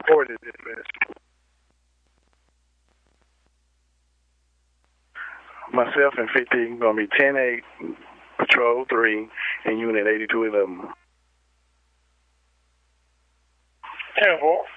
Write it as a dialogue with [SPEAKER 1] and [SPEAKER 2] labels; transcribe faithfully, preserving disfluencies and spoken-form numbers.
[SPEAKER 1] forwarded dispatch. Myself and fifty going to be ten eight, Patrol three, and Unit eighty-two eleven.
[SPEAKER 2] ten four.